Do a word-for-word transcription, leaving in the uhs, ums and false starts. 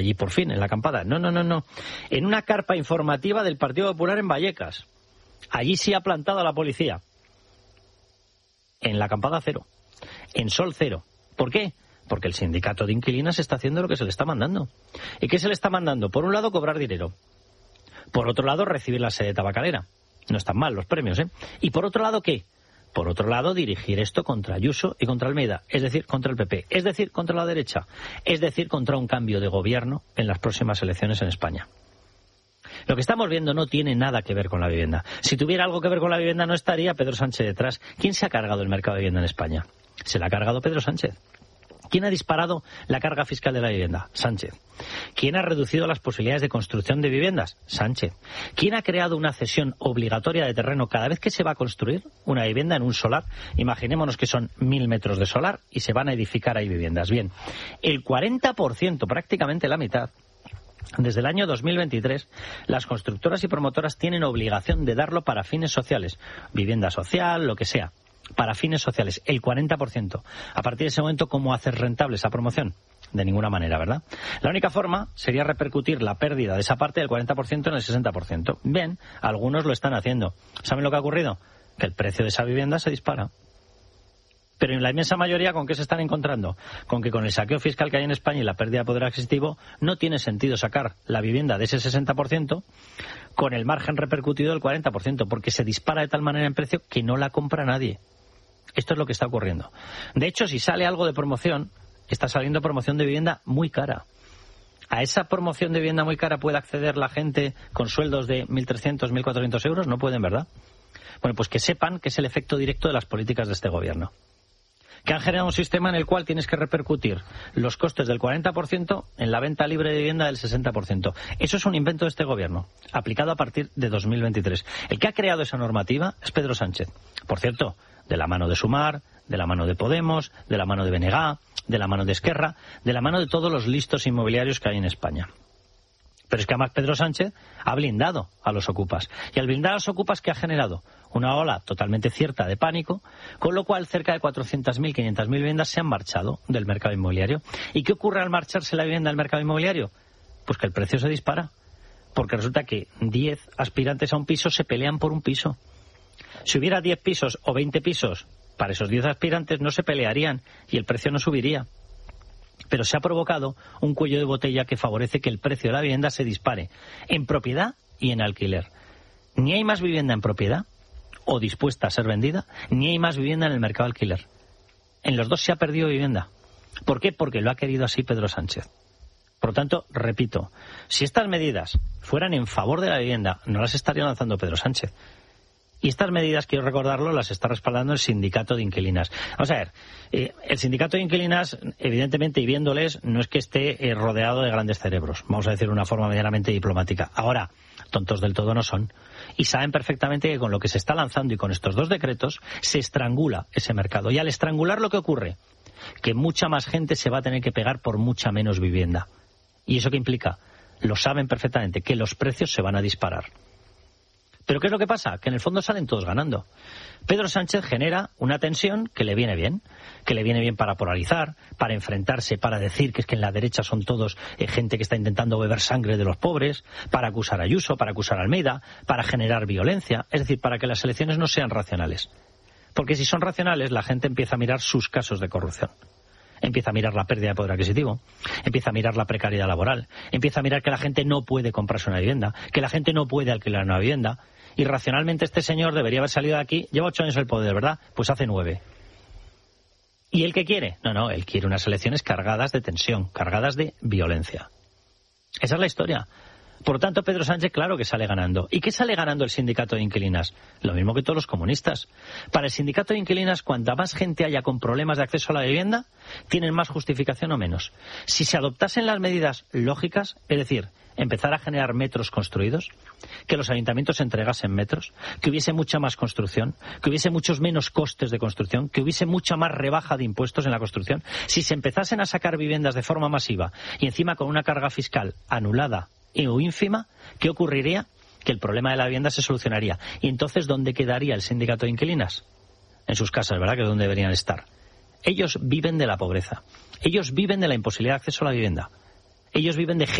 allí por fin, en la acampada. No, no, no, no. En una carpa informativa del Partido Popular en Vallecas. Allí sí ha plantado a la policía. En la acampada cero. En sol cero. ¿Por qué? Porque el sindicato de inquilinas está haciendo lo que se le está mandando. ¿Y qué se le está mandando? Por un lado, cobrar dinero. Por otro lado, recibir la sede tabacalera. No están mal los premios, ¿eh? Y por otro lado, ¿qué? Por otro lado, dirigir esto contra Ayuso y contra Almeida, es decir, contra el P P, es decir, contra la derecha, es decir, contra un cambio de gobierno en las próximas elecciones en España. Lo que estamos viendo no tiene nada que ver con la vivienda. Si tuviera algo que ver con la vivienda no estaría Pedro Sánchez detrás. ¿Quién se ha cargado el mercado de vivienda en España? Se la ha cargado Pedro Sánchez. ¿Quién ha disparado la carga fiscal de la vivienda? Sánchez. ¿Quién ha reducido las posibilidades de construcción de viviendas? Sánchez. ¿Quién ha creado una cesión obligatoria de terreno cada vez que se va a construir una vivienda en un solar? Imaginémonos que son mil metros de solar y se van a edificar ahí viviendas. Bien, el cuarenta por ciento, prácticamente la mitad, desde el año dos mil veintitrés, las constructoras y promotoras tienen obligación de darlo para fines sociales, vivienda social, lo que sea. Para fines sociales, el cuarenta por ciento. A partir de ese momento, ¿cómo hacer rentable esa promoción? De ninguna manera, ¿verdad? La única forma sería repercutir la pérdida de esa parte del cuarenta por ciento en el sesenta por ciento. Bien, algunos lo están haciendo. ¿Saben lo que ha ocurrido? Que el precio de esa vivienda se dispara. Pero en la inmensa mayoría, ¿con qué se están encontrando? Con que con el saqueo fiscal que hay en España y la pérdida de poder adquisitivo, no tiene sentido sacar la vivienda de ese sesenta por ciento con el margen repercutido del cuarenta por ciento, porque se dispara de tal manera en precio que no la compra nadie. Esto es lo que está ocurriendo. De hecho, si sale algo de promoción, está saliendo promoción de vivienda muy cara. ¿A esa promoción de vivienda muy cara puede acceder la gente con sueldos de mil trescientos, mil cuatrocientos euros? No pueden, ¿verdad? Bueno, pues que sepan que es el efecto directo de las políticas de este gobierno. Que han generado un sistema en el cual tienes que repercutir los costes del cuarenta por ciento en la venta libre de vivienda del sesenta por ciento. Eso es un invento de este gobierno, aplicado a partir de dos mil veintitrés. El que ha creado esa normativa es Pedro Sánchez. Por cierto, de la mano de Sumar, de la mano de Podemos, de la mano de B N G, de la mano de Esquerra, de la mano de todos los listos inmobiliarios que hay en España. Pero es que además Pedro Sánchez ha blindado a los ocupas. Y al blindar a los ocupas, ¿qué ha generado? Una ola totalmente cierta de pánico, con lo cual cerca de cuatrocientas mil, quinientas mil viviendas se han marchado del mercado inmobiliario. ¿Y qué ocurre al marcharse la vivienda del mercado inmobiliario? Pues que el precio se dispara. Porque resulta que diez aspirantes a un piso se pelean por un piso. Si hubiera diez pisos o veinte pisos para esos diez aspirantes, no se pelearían y el precio no subiría. Pero se ha provocado un cuello de botella que favorece que el precio de la vivienda se dispare en propiedad y en alquiler. Ni hay más vivienda en propiedad o dispuesta a ser vendida, ni hay más vivienda en el mercado de alquiler. En los dos se ha perdido vivienda. ¿Por qué? Porque lo ha querido así Pedro Sánchez. Por lo tanto, repito, si estas medidas fueran en favor de la vivienda, no las estaría lanzando Pedro Sánchez. Y estas medidas, quiero recordarlo, las está respaldando el sindicato de inquilinas. Vamos a ver, eh, el sindicato de inquilinas, evidentemente, y viéndoles, no es que esté eh, rodeado de grandes cerebros, vamos a decir de una forma medianamente diplomática. Ahora, tontos del todo no son. Y saben perfectamente que con lo que se está lanzando y con estos dos decretos, se estrangula ese mercado. Y al estrangular, ¿lo que ocurre? Que mucha más gente se va a tener que pegar por mucha menos vivienda. ¿Y eso qué implica? Lo saben perfectamente, que los precios se van a disparar. ¿Pero qué es lo que pasa? Que en el fondo salen todos ganando. Pedro Sánchez genera una tensión que le viene bien, que le viene bien para polarizar, para enfrentarse, para decir que es que en la derecha son todos eh, gente que está intentando beber sangre de los pobres, para acusar a Ayuso, para acusar a Almeida, para generar violencia, es decir, para que las elecciones no sean racionales. Porque si son racionales, la gente empieza a mirar sus casos de corrupción. Empieza a mirar la pérdida de poder adquisitivo, empieza a mirar la precariedad laboral, empieza a mirar que la gente no puede comprarse una vivienda, que la gente no puede alquilar una vivienda. Y racionalmente este señor debería haber salido de aquí, lleva ocho años en el poder, ¿verdad? Pues hace nueve. ¿Y él qué quiere? No, no, él quiere unas elecciones cargadas de tensión, cargadas de violencia. Esa es la historia. Por lo tanto, Pedro Sánchez, claro que sale ganando. ¿Y qué sale ganando el sindicato de inquilinas? Lo mismo que todos los comunistas. Para el sindicato de inquilinas, cuanta más gente haya con problemas de acceso a la vivienda, tienen más justificación o menos. Si se adoptasen las medidas lógicas, es decir, empezar a generar metros construidos, que los ayuntamientos entregasen metros, que hubiese mucha más construcción, que hubiese muchos menos costes de construcción, que hubiese mucha más rebaja de impuestos en la construcción, si se empezasen a sacar viviendas de forma masiva y encima con una carga fiscal anulada o ínfima, ¿qué ocurriría? Que el problema de la vivienda se solucionaría. ¿Y entonces dónde quedaría el sindicato de inquilinas? En sus casas, ¿verdad? Que es donde deberían estar. Ellos viven de la pobreza. Ellos viven de la imposibilidad de acceso a la vivienda. Ellos viven de